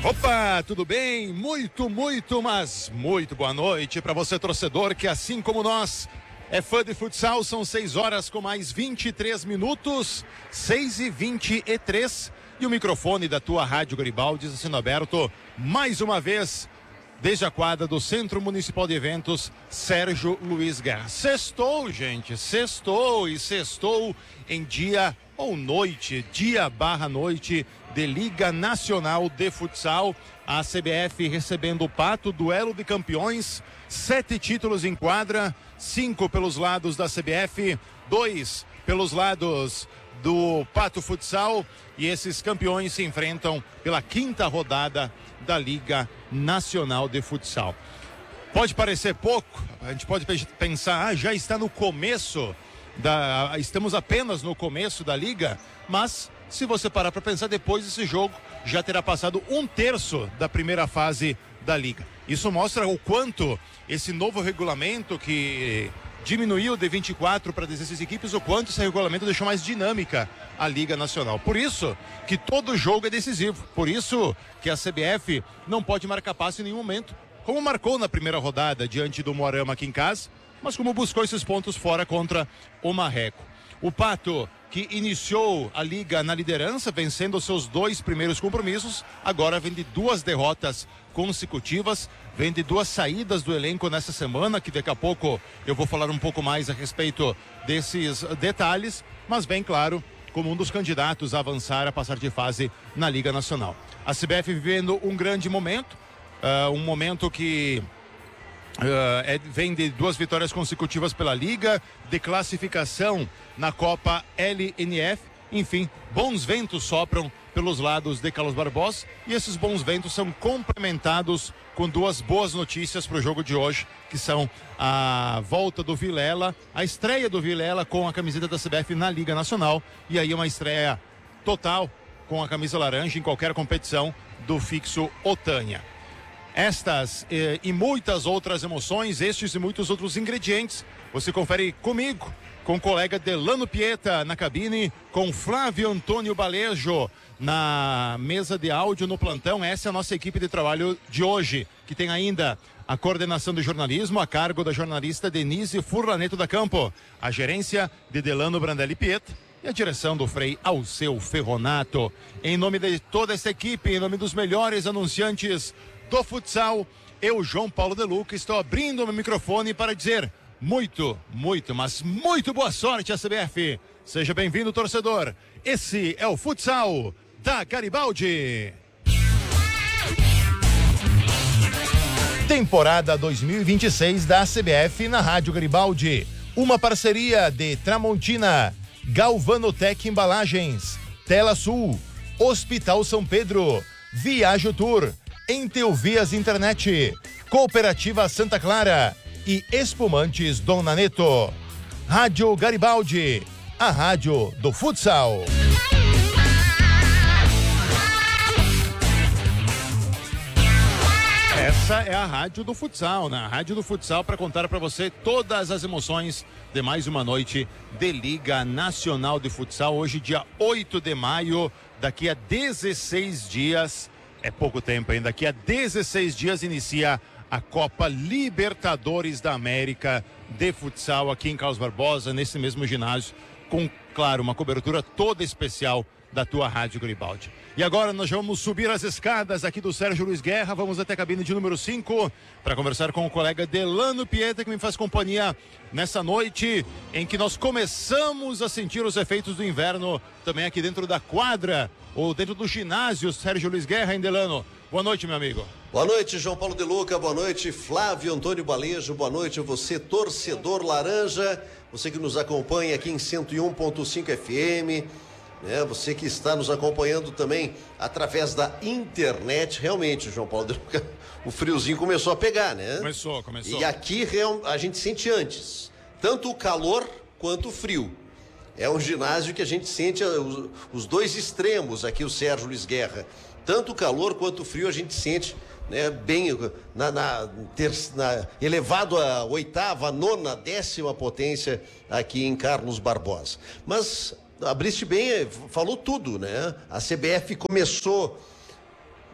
Opa, tudo bem? Muito boa noite para você, torcedor, que assim como nós é fã de futsal. São 6 horas com mais 23 minutos, 6h23, e o microfone da tua Rádio Garibaldi está sendo aberto mais uma vez desde a quadra do Centro Municipal de Eventos Sérgio Luiz Guerra. Sextou, gente, sextou em dia ou noite, dia/noite de Liga Nacional de Futsal. A CBF recebendo o Pato, duelo de campeões, 7 títulos em quadra, 5 pelos lados da CBF, 2 pelos lados do Pato Futsal, e esses campeões se enfrentam pela 5ª rodada da Liga Nacional de Futsal. Pode parecer pouco, a gente pode pensar, já está no começo estamos apenas no começo da liga, mas se você parar para pensar, depois desse jogo já terá passado 1/3 da primeira fase da liga. Isso mostra o quanto esse novo regulamento, que diminuiu de 24 para 16 equipes, o quanto esse regulamento deixou mais dinâmica a Liga Nacional. Por isso que todo jogo é decisivo, por isso que a CBF não pode marcar passe em nenhum momento, como marcou na primeira rodada diante do Moarama aqui em casa, mas como buscou esses pontos fora contra o Marreco. O Pato, que iniciou a liga na liderança, vencendo os seus 2 primeiros compromissos, agora vem de 2 derrotas consecutivas, vem de 2 saídas do elenco nessa semana, que daqui a pouco eu vou falar um pouco mais a respeito desses detalhes, mas vem, claro, como um dos candidatos a avançar, a passar de fase na Liga Nacional. A CBF vivendo um grande momento, um momento que vem de 2 vitórias consecutivas pela Liga, de classificação na Copa LNF. Enfim, bons ventos sopram pelos lados de Carlos Barbosa, e esses bons ventos são complementados com 2 boas notícias para o jogo de hoje, que são a volta do Vilela, a estreia do Vilela com a camiseta da CBF na Liga Nacional, e aí uma estreia total com a camisa laranja em qualquer competição do fixo Otânia. Estas e muitas outras emoções, estes e muitos outros ingredientes, você confere comigo, com o colega Delano Pieta na cabine, com Flávio Antônio Balejo na mesa de áudio no plantão. Essa é a nossa equipe de trabalho de hoje, que tem ainda a coordenação de jornalismo a cargo da jornalista Denise Furlaneto da Campo, a gerência de Delano Brandelli Pieta e a direção do Frei Alceu Ferronato. Em nome de toda essa equipe, em nome dos melhores anunciantes do futsal, eu, João Paulo De Luca, estou abrindo o meu microfone para dizer muito boa sorte à CBF. Seja bem-vindo, torcedor. Esse é o futsal da Garibaldi. Temporada 2026 da CBF na Rádio Garibaldi. Uma parceria de Tramontina, Galvanotec Embalagens, Tela Sul, Hospital São Pedro, Viajo Tour, Enteuvias Internet, Cooperativa Santa Clara e Espumantes Dona Neto. Rádio Garibaldi, a rádio do futsal. Essa é a rádio do futsal, né? A rádio do futsal para contar para você todas as emoções de mais uma noite de Liga Nacional de Futsal. Hoje, dia 8 de maio, daqui a 16 dias... É pouco tempo ainda. Daqui a 16 dias inicia a Copa Libertadores da América de futsal aqui em Carlos Barbosa, nesse mesmo ginásio, com, claro, uma cobertura toda especial da tua Rádio Garibaldi. E agora nós vamos subir as escadas aqui do Sérgio Luiz Guerra, vamos até a cabine de número 5 para conversar com o colega Delano Pieta, que me faz companhia nessa noite em que nós começamos a sentir os efeitos do inverno também aqui dentro da quadra ou dentro do ginásio Sérgio Luiz Guerra, hein, Delano? Boa noite, meu amigo. Boa noite, João Paulo De Luca, boa noite, Flávio Antônio Balejo, boa noite a você, torcedor laranja, você que nos acompanha aqui em 101.5 FM, você que está nos acompanhando também através da internet. Realmente, João Paulo De Luca, o friozinho começou a pegar, né? Começou. E aqui a gente sente antes, tanto o calor quanto o frio. É um ginásio que a gente sente os 2 extremos aqui, o Sérgio Luiz Guerra. Tanto o calor quanto o frio a gente sente, né, bem elevado a 8ª, 9ª, 10ª potência aqui em Carlos Barbosa. Mas abriste bem, falou tudo, né? A CBF começou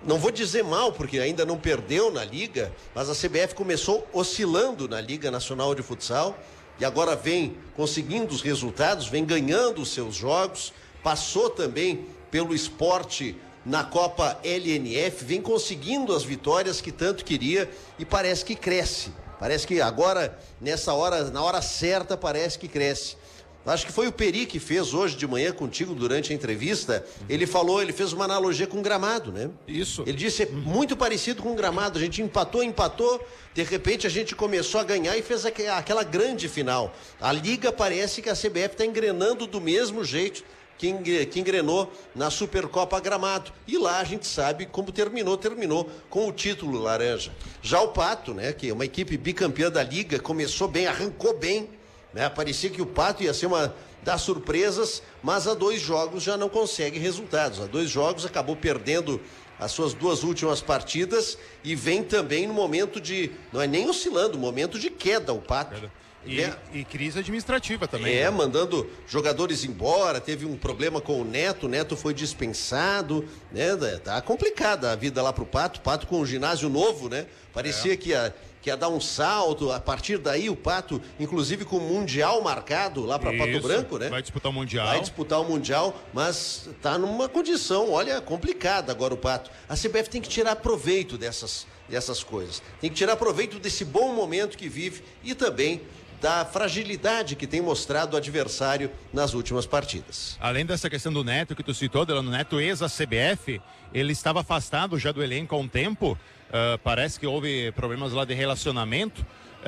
não vou dizer mal, porque ainda não perdeu na Liga, mas a CBF começou oscilando na Liga Nacional de Futsal e agora vem conseguindo os resultados, vem ganhando os seus jogos, passou também pelo esporte na Copa LNF, vem conseguindo as vitórias que tanto queria e parece que cresce. Parece que agora, nessa hora, na hora certa, parece que cresce. Acho que foi o Peri que fez hoje de manhã contigo durante a entrevista. Ele fez uma analogia com o gramado, né? Isso. Ele disse, é muito parecido com o gramado. A gente empatou, de repente a gente começou a ganhar e fez aquela grande final. A Liga parece que a CBF está engrenando do mesmo jeito que engrenou na Supercopa Gramado. E lá a gente sabe como terminou com o título laranja. Já o Pato, né, que é uma equipe bicampeã da Liga, começou bem, arrancou bem, né? Parecia que o Pato ia ser uma das surpresas, mas há 2 jogos já não consegue resultados. Há 2 jogos acabou perdendo as suas 2 últimas partidas e vem também no momento não é nem oscilando, momento de queda o Pato. E crise administrativa também. Né? Mandando jogadores embora, teve um problema com o Neto foi dispensado, né? Tá complicada a vida lá pro Pato com um ginásio novo, né? Parecia que ia dar um salto, a partir daí o Pato, inclusive com o Mundial marcado lá para Pato Branco, né? Vai disputar o Mundial. Vai disputar o Mundial, mas tá numa condição, olha, complicada agora o Pato. A CBF tem que tirar proveito dessas coisas, tem que tirar proveito desse bom momento que vive e também da fragilidade que tem mostrado o adversário nas últimas partidas. Além dessa questão do Neto que tu citou, Delano, Neto ex-CBF, ele estava afastado já do elenco há um tempo, parece que houve problemas lá de relacionamento,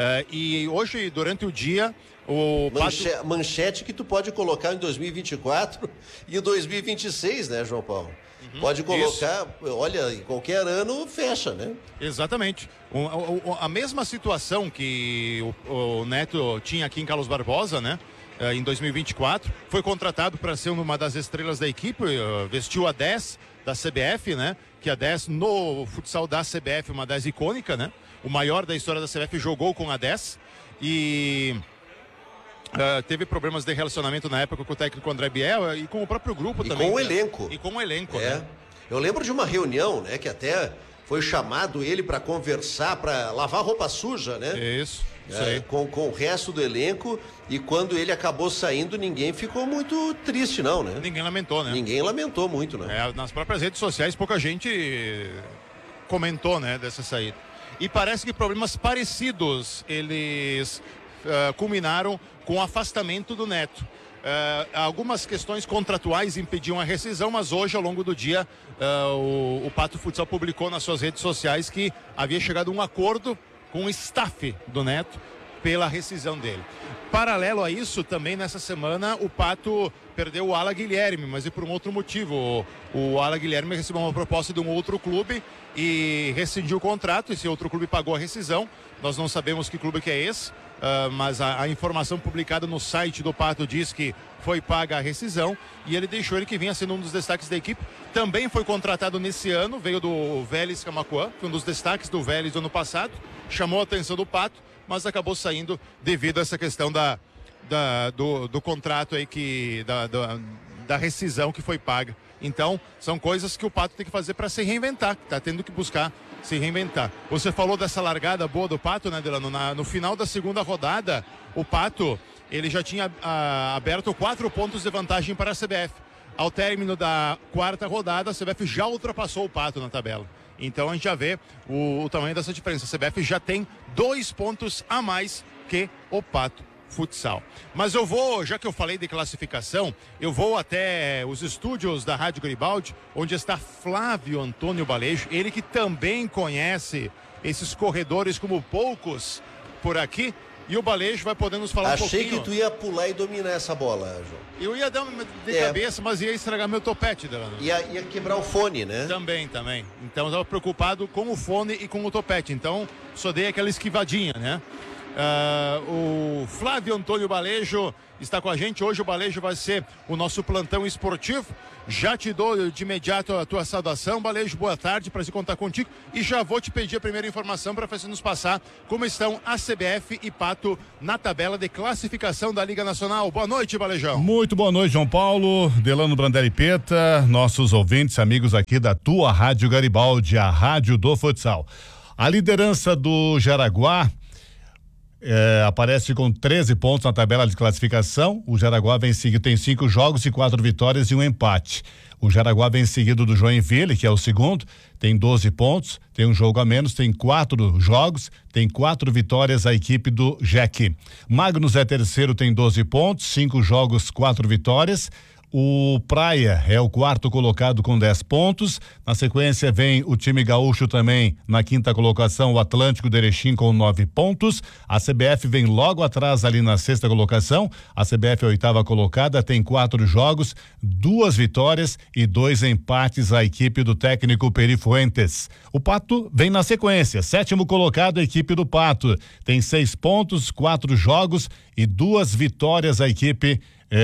e hoje, durante o dia, o manchete que tu pode colocar em 2024 e 2026, né, João Paulo? Pode colocar, isso. Olha, em qualquer ano fecha, né? Exatamente. A mesma situação que o Neto tinha aqui em Carlos Barbosa, né? Em 2024, foi contratado para ser uma das estrelas da equipe, vestiu a 10 da CBF, né? Que a 10 no futsal da CBF, uma 10 icônica, né? O maior da história da CBF jogou com a 10 e... teve problemas de relacionamento na época com o técnico André Biel e com o próprio grupo também. E com o elenco. E com o elenco, né? Eu lembro de uma reunião, né, que até foi chamado ele para conversar, para lavar roupa suja, né? Isso aí. Com o resto do elenco, e quando ele acabou saindo, ninguém ficou muito triste, não, né? Ninguém lamentou, né? Ninguém lamentou muito, né? Nas próprias redes sociais, pouca gente comentou, né, dessa saída. E parece que problemas parecidos, eles culminaram com o afastamento do Neto. Algumas questões contratuais impediam a rescisão, mas hoje, ao longo do dia, o Pato Futsal publicou nas suas redes sociais que havia chegado a um acordo com o staff do Neto pela rescisão dele. Paralelo a isso, também nessa semana, o Pato perdeu o Ala Guilherme, mas por um outro motivo. O Ala Guilherme recebeu uma proposta de um outro clube e rescindiu o contrato. Esse outro clube pagou a rescisão. Nós não sabemos que clube que é esse, mas a informação publicada no site do Pato diz que foi paga a rescisão e ele deixou ele que vinha sendo um dos destaques da equipe. Também foi contratado nesse ano, veio do Vélez Camaquã, foi um dos destaques do Vélez do ano passado, chamou a atenção do Pato, mas acabou saindo devido a essa questão do contrato aí da rescisão que foi paga. Então, são coisas que o Pato tem que fazer para se reinventar, está tendo que buscar se reinventar. Você falou dessa largada boa do Pato, né, Delano? No final da segunda rodada, o Pato, ele já tinha aberto 4 pontos de vantagem para a CBF. Ao término da 4ª rodada, a CBF já ultrapassou o Pato na tabela. Então a gente já vê o tamanho dessa diferença. A CBF já tem 2 pontos a mais que o Pato Futsal. Mas eu vou, já que eu falei de classificação, eu vou até os estúdios da Rádio Garibaldi, onde está Flávio Antônio Balejo, ele que também conhece esses corredores como poucos por aqui. E o Balejo vai poder nos falar um pouquinho. Achei que tu ia pular e dominar essa bola, João. Eu ia dar uma de cabeça, mas ia estragar meu topete, Delano. Ia quebrar o fone, né? Também. Então eu estava preocupado com o fone e com o topete. Então só dei aquela esquivadinha, né? O Flávio Antônio Balejo está com a gente. Hoje o Balejo vai ser o nosso plantão esportivo. Já te dou de imediato a tua saudação, Balejo, boa tarde, prazer contar contigo. E já vou te pedir a primeira informação para você nos passar como estão a CBF e Pato na tabela de classificação da Liga Nacional. Boa noite, Balejão. Muito boa noite, João Paulo, Delano Brandelli Peta, nossos ouvintes, amigos aqui da tua Rádio Garibaldi, a rádio do futsal. A liderança do Jaraguá aparece com 13 pontos na tabela de classificação. O Jaraguá vem seguido, tem 5 jogos e 4 vitórias e um empate. O Jaraguá vem seguido do Joinville, que é o segundo, tem 12 pontos, tem um jogo a menos, tem 4 jogos, tem 4 vitórias a equipe do Jeque. Magnus é terceiro, tem 12 pontos, 5 jogos, 4 vitórias. O Praia é o quarto colocado com 10 pontos. Na sequência vem o time gaúcho também na quinta colocação, o Atlântico de Erechim com 9 pontos. A CBF vem logo atrás ali na sexta colocação. A CBF é a oitava colocada, tem 4 jogos, 2 vitórias e 2 empates a equipe do técnico Peri Fuentes. O Pato vem na sequência, sétimo colocado, a equipe do Pato. Tem 6 pontos, 4 jogos e 2 vitórias a equipe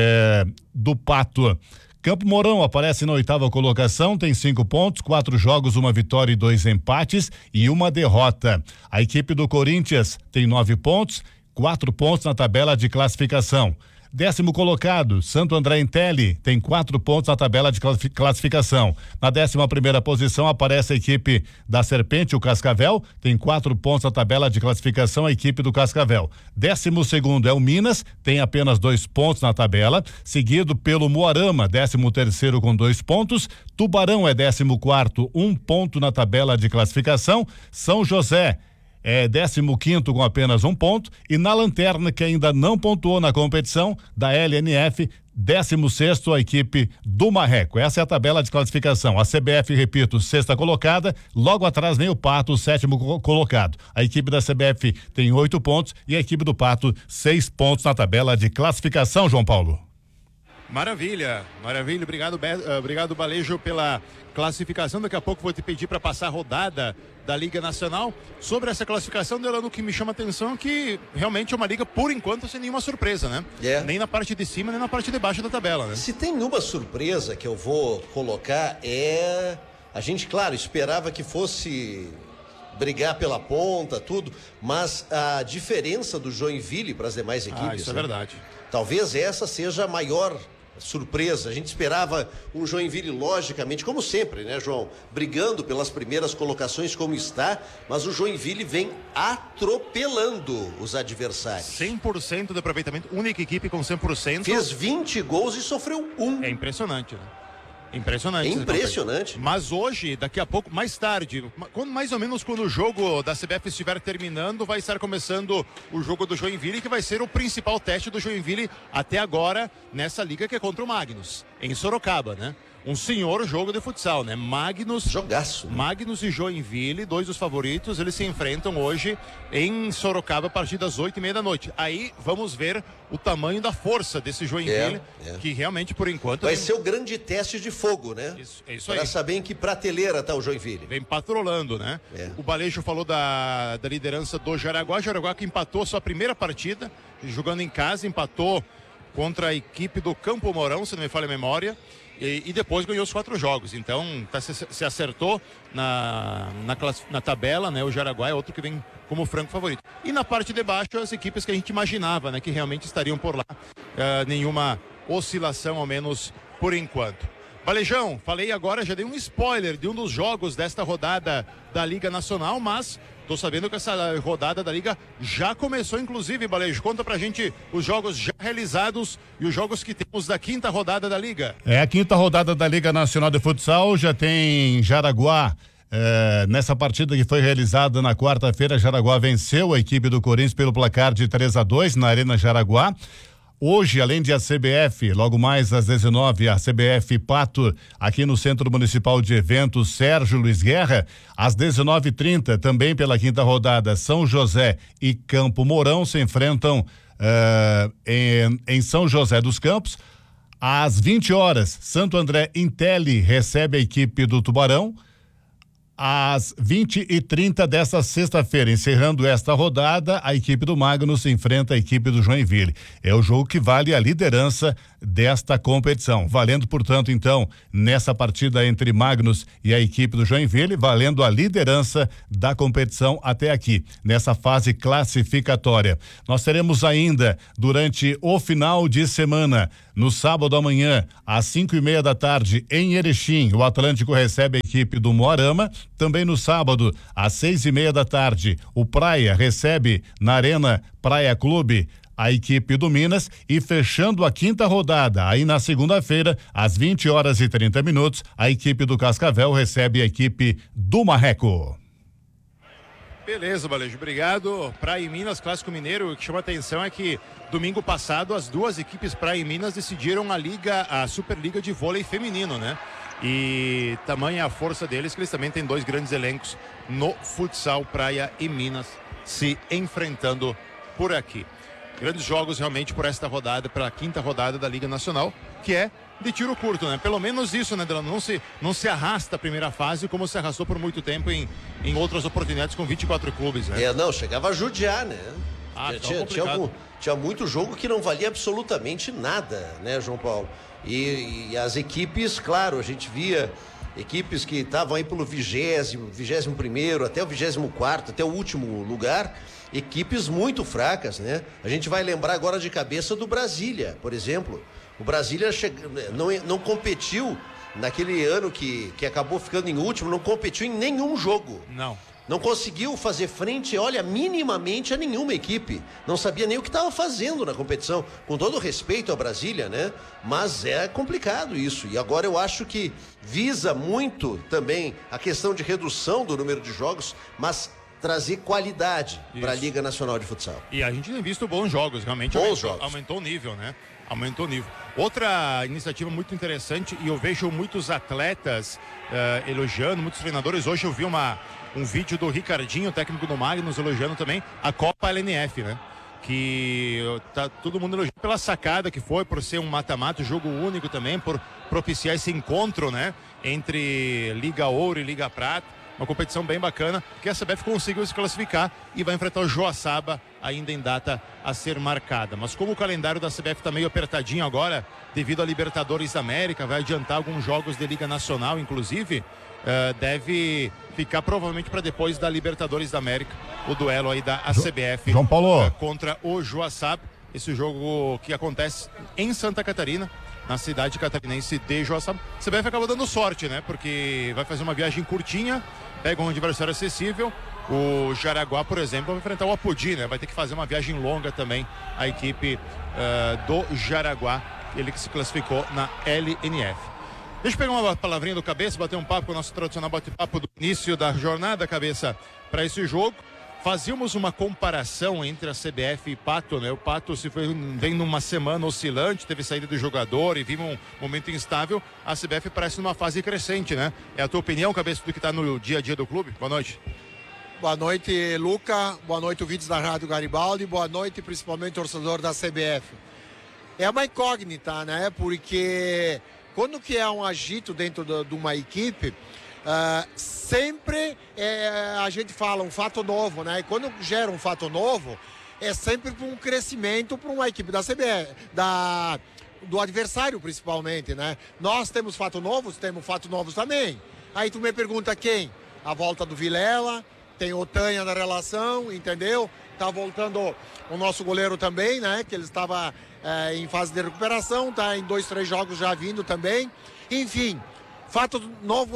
do Pato. Campo Mourão aparece na oitava colocação, tem 5 pontos, 4 jogos, 1 vitória e 2 empates e 1 derrota. A equipe do Corinthians tem 9 pontos, 4 pontos na tabela de classificação. 10º colocado, Santo André Intelli, tem 4 pontos na tabela de classificação. Na 11ª posição aparece a equipe da Serpente, o Cascavel, tem 4 pontos na tabela de classificação, a equipe do Cascavel. 12º é o Minas, tem apenas 2 pontos na tabela, seguido pelo Moarama, 13º com 2 pontos. Tubarão é 14º, 1 ponto na tabela de classificação. São José é 15º com apenas 1 ponto, e na lanterna, que ainda não pontuou na competição da LNF, 16º a equipe do Marreco. Essa é a tabela de classificação. A CBF, repito, sexta colocada, logo atrás vem o Pato, o 7º colocado. A equipe da CBF tem 8 pontos e a equipe do Pato 6 pontos na tabela de classificação, João Paulo. Maravilha, maravilha, obrigado Balejo pela classificação. Daqui a pouco vou te pedir para passar a rodada da Liga Nacional. Sobre essa classificação, Delano, o que me chama a atenção é que realmente é uma liga, por enquanto, sem nenhuma surpresa, né? Nem na parte de cima, nem na parte de baixo da tabela, né? Se tem uma surpresa que eu vou colocar a gente, claro, esperava que fosse brigar pela ponta, tudo, mas a diferença do Joinville para as demais equipes, isso é verdade. Talvez essa seja a maior surpresa. A gente esperava um Joinville, logicamente, como sempre, né, João? Brigando pelas primeiras colocações como está, mas o Joinville vem atropelando os adversários. 100% de aproveitamento, única equipe com 100%. Fez 20 gols e sofreu 1. É impressionante, né? Impressionante. É impressionante. Mas hoje, daqui a pouco, mais tarde, mais ou menos quando o jogo da CBF estiver terminando, vai estar começando o jogo do Joinville, que vai ser o principal teste do Joinville até agora nessa liga, que é contra o Magnus, em Sorocaba, né? Um senhor jogo de futsal, né? Jogaço, né? Magnus e Joinville, 2 dos favoritos, eles se enfrentam hoje em Sorocaba a partir das 8:30 da noite. Aí vamos ver o tamanho da força desse Joinville, que realmente por enquanto vai ser o grande teste de fogo, né? Isso aí. Para saber em que prateleira tá o Joinville. Vem patrolando, né? O Balejo falou da liderança do Jaraguá. Jaraguá que empatou sua primeira partida, jogando em casa, empatou contra a equipe do Campo Mourão, se não me falha a memória. E depois ganhou os 4 jogos, então se acertou na tabela, né? O Jaraguá é outro que vem como franco favorito. E na parte de baixo, as equipes que a gente imaginava, né? Que realmente estariam por lá, nenhuma oscilação, ao menos por enquanto. Balejão, falei agora, já dei um spoiler de um dos jogos desta rodada da Liga Nacional, mas tô sabendo que essa rodada da Liga já começou, inclusive, Balejo. Conta pra gente os jogos já realizados e os jogos que temos da 5ª rodada da Liga. A 5ª rodada da Liga Nacional de Futsal já tem Jaraguá. Nessa partida que foi realizada na quarta-feira, Jaraguá venceu a equipe do Corinthians pelo placar de 3-2 na Arena Jaraguá. Hoje, além de a CBF, logo mais às 19, a CBF Pato, aqui no Centro Municipal de Eventos Sérgio Luiz Guerra, às 19h30, também pela 5ª rodada, São José e Campo Mourão se enfrentam em São José dos Campos. Às 20 horas, Santo André Intelli recebe a equipe do Tubarão. às 20h30 desta sexta-feira. Encerrando esta rodada, a equipe do Magnus enfrenta a equipe do Joinville. É o jogo que vale a liderança desta competição. Valendo, portanto, então, nessa partida entre Magnus e a equipe do Joinville, valendo a liderança da competição até aqui, nessa fase classificatória. Nós teremos ainda, durante o final de semana, no sábado amanhã, às 5:30 da tarde, em Erechim, o Atlântico recebe a equipe do Moarama. Também no sábado, às 6:30 da tarde, o Praia recebe na Arena Praia Clube a equipe do Minas. E fechando a quinta rodada, aí na segunda-feira, às 20h30, a equipe do Cascavel recebe a equipe do Marreco. Beleza, Balejo, obrigado. Praia e Minas, Clássico Mineiro. O que chama a atenção é que domingo passado as duas equipes Praia e Minas decidiram a Superliga de Vôlei Feminino, né? E tamanha a força deles que eles também têm dois grandes elencos no futsal, Praia e Minas, se enfrentando por aqui. Grandes jogos realmente por esta rodada, pela quinta rodada da Liga Nacional, que é de tiro curto, né? Pelo menos isso, né, Delano? Não se arrasta a primeira fase como se arrastou por muito tempo em outras oportunidades com 24 clubes, né? Chegava a judiar, né? Tinha muito jogo que não valia absolutamente nada, né, João Paulo? E as equipes, claro, a gente via equipes que estavam aí pelo 21º, até o 24º, até o último lugar, equipes muito fracas, né? A gente vai lembrar agora de cabeça do Brasília, por exemplo. O Brasília não competiu naquele ano que acabou ficando em último, não competiu em nenhum jogo. Não conseguiu fazer frente, minimamente a nenhuma equipe. Não sabia nem o que estava fazendo na competição. Com todo respeito a Brasília, né? Mas é complicado isso. E agora eu acho que visa muito também a questão de redução do número de jogos, mas trazer qualidade para a Liga Nacional de Futsal. E a gente tem visto bons jogos, realmente. Aumentou o nível, né? Aumentou o nível. Outra iniciativa muito interessante, e eu vejo muitos atletas elogiando, muitos treinadores. Hoje eu vi um vídeo do Ricardinho, técnico do Magnus, elogiando também a Copa LNF, né? Que tá todo mundo elogiando pela sacada que foi, por ser um mata-mata, jogo único também, por propiciar esse encontro, né? Entre Liga Ouro e Liga Prata. Uma competição bem bacana, que a CBF conseguiu se classificar e vai enfrentar o Joaçaba ainda em data a ser marcada. Mas como o calendário da CBF está meio apertadinho agora, devido à Libertadores da América, vai adiantar alguns jogos de Liga Nacional, inclusive, deve ficar provavelmente para depois da Libertadores da América, o duelo aí da CBF João Paulo. Contra o Joaçaba. Esse jogo que acontece em Santa Catarina, na cidade catarinense de Joaçaba. A CBF acabou dando sorte, né? Porque vai fazer uma viagem curtinha, pega um adversário acessível. O Jaraguá, por exemplo, vai enfrentar o Apodi, né? Vai ter que fazer uma viagem longa também a equipe do Jaraguá, ele que se classificou na LNF. Deixa eu pegar uma palavrinha do Cabeça, bater um papo com o nosso tradicional bate-papo do início da jornada, Cabeça, para esse jogo. Fazíamos uma comparação entre a CBF e Pato, né? O Pato vem numa semana oscilante, teve saída do jogador e vimos um momento instável. A CBF parece numa fase crescente, né? É a tua opinião, Cabeça, do que está no dia a dia do clube? Boa noite. Boa noite, Luca. Boa noite, ouvintes da Rádio Garibaldi. Boa noite, principalmente, torcedor da CBF. É uma incógnita, né? Porque quando que é um agito dentro de uma equipe, sempre a gente fala um fato novo, né? E quando gera um fato novo, é sempre para um crescimento para uma equipe da CBF, do adversário principalmente, né? Nós temos fatos novos também. Aí tu me pergunta quem? A volta do Vilela, tem o Tanha na relação, entendeu? Tá voltando o nosso goleiro também, né? Que ele estava em fase de recuperação, tá em 2-3 jogos já vindo também. Enfim, fato novo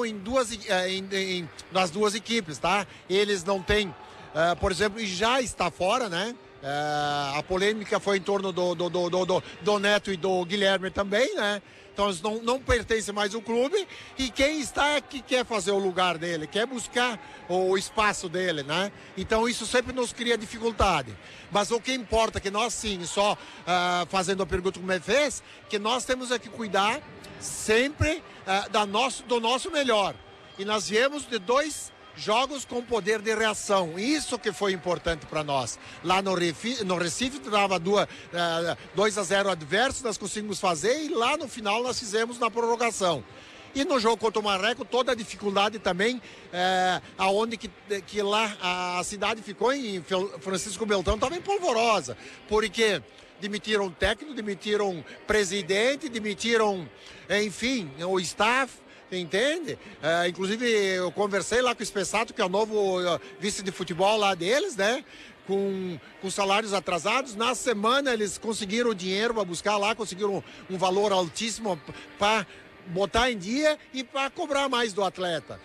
nas duas equipes, tá? Eles não têm, por exemplo, e já está fora, né? A polêmica foi em torno do Neto e do Guilherme também, né? Então eles não pertencem mais ao clube, e quem está é que quer fazer o lugar dele, quer buscar o espaço dele, né? Então isso sempre nos cria dificuldade. Mas o que importa é que nós sim, só fazendo a pergunta como ele fez, que nós temos que cuidar sempre do nosso melhor. E nós viemos de 2 jogos com poder de reação. Isso que foi importante para nós. Lá no Recife dava 2-0 adverso, nós conseguimos fazer, e lá no final nós fizemos na prorrogação. E no jogo contra o Marreco, toda a dificuldade também, aonde que lá a cidade ficou em Francisco Beltrão, também polvorosa, porque demitiram técnico, demitiram presidente, demitiram, enfim, o staff, entende? Inclusive, eu conversei lá com o Spessato, que é o novo vice de futebol lá deles, né? Com salários atrasados. Na semana eles conseguiram dinheiro para buscar lá, conseguiram um valor altíssimo para botar em dia e para cobrar mais do atleta.